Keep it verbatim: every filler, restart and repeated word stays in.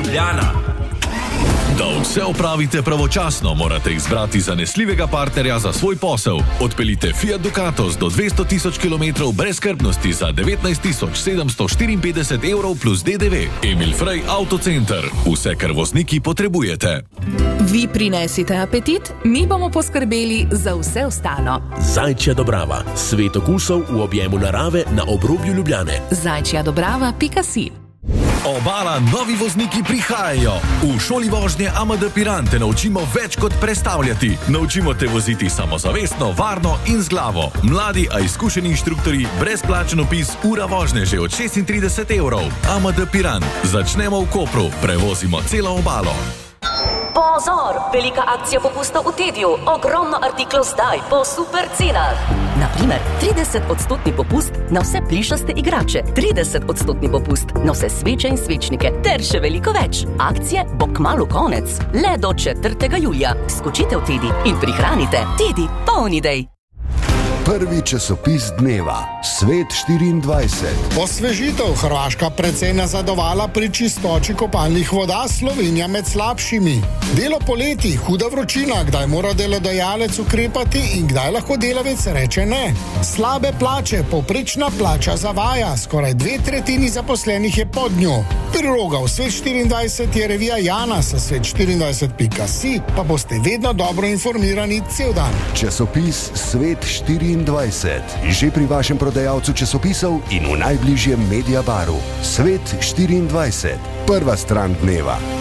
Ljubljana. Da vse opravite pravočasno, morate izbrati zanesljivega partnerja za svoj posel. Odpeljite Fiat Ducato z do dvesto tisoč kilometrov brezskrbnosti za devetnajst tisoč sedemsto štiriinpetdeset evrov plus D D V. Emil Frey Autocenter. Vse, kar vozniki potrebujete. Vi prinesite apetit, mi bomo poskrbeli za vse ostalo. Zajčja Dobrava. Svet okusov v objemu narave na obrobju Ljubljane. zajčja dobrava pika si. Obala, novi vozniki prihajajo. V šoli vožnje A M D Piran te naučimo več kot prestavljati. Naučimo te voziti samozavestno, varno in z glavo. Mladi, a izkušeni inštruktorji, brezplačen opis, ura vožnje že od šestintrideset evrov. A M D Piran. Začnemo v Kopru, prevozimo celo obalo. Pozor! Velika akcija popusta v Tediju. Ogromno artiklov zdaj po super cenah. Naprimer, trideset odstotni popust na vse plišaste igrače, trideset odstotni popust na vse sveče in svečnike, ter še veliko več. Akcije bo kmalu konec, le do četrtega julija. Skočite v Tedi in prihranite. Tedi, polni dej. Prvi časopis dneva, Svet štiriindvajset. Osvežitev. Hrvaška precej nazadovala pri čistoči kopalnih voda, Slovenija med slabšimi. Delo poleti, huda vročina, kdaj mora delodajalec ukrepati in kdaj lahko delavec reče ne. Slabe plače, povprečna plača zavaja, skoraj dve tretjini zaposlenih je pod njo. Priloga v Svet štiriindvajset je revija Jana, sa svet štiriindvajset pika si, pa boste vedno dobro informirani cel dan. Časopis Svet štiriindvajset. Že pri vašem prodajalcu časopisov in v najbližjem Mediabaru. Svet štiriindvajset. Prva stran dneva.